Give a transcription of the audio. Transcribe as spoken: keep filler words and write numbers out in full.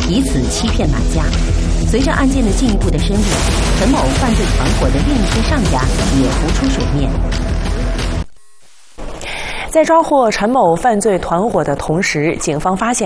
以此欺骗买家。随着案件的进一步的深入，陈某犯罪团伙的另一些上家也浮出水面。 在抓获陈某犯罪团伙的同时，警方发现